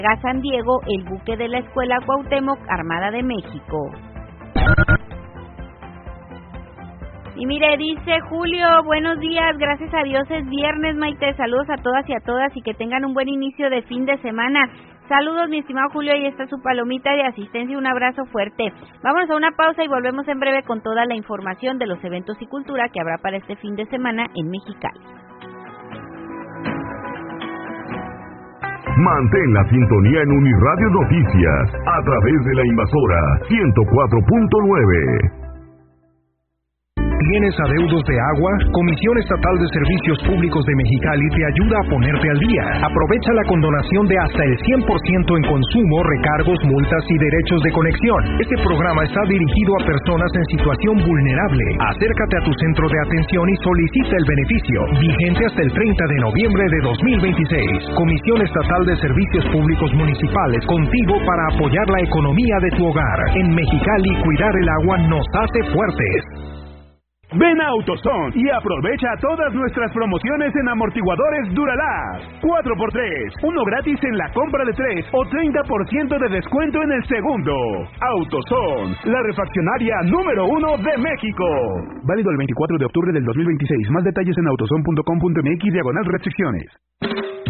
a San Diego el buque de la Escuela Cuauhtémoc, Armada de México. Y mire, dice Julio, buenos días, gracias a Dios es viernes, Maite, saludos a todas y a todas y que tengan un buen inicio de fin de semana. Saludos, mi estimado Julio, ahí está su palomita de asistencia, un abrazo fuerte. Vámonos a una pausa y volvemos en breve con toda la información de los eventos y cultura que habrá para este fin de semana en Mexicali. Mantén la sintonía en Uniradio Noticias a través de la Invasora 104.9. ¿Tienes adeudos de agua? Comisión Estatal de Servicios Públicos de Mexicali te ayuda a ponerte al día. Aprovecha la condonación de hasta el 100% en consumo, recargos, multas y derechos de conexión. Este programa está dirigido a personas en situación vulnerable. Acércate a tu centro de atención y solicita el beneficio. Vigente hasta el 30 de noviembre de 2026. Comisión Estatal de Servicios Públicos Municipales, contigo para apoyar la economía de tu hogar. En Mexicali, cuidar el agua nos hace fuertes. Ven a AutoZone y aprovecha todas nuestras promociones en amortiguadores Duralast. 4x3, uno gratis en la compra de 3 o 30% de descuento en el segundo. AutoZone, la refaccionaria número 1 de México. Válido el 24 de octubre del 2026. Más detalles en autozone.com.mx/restricciones.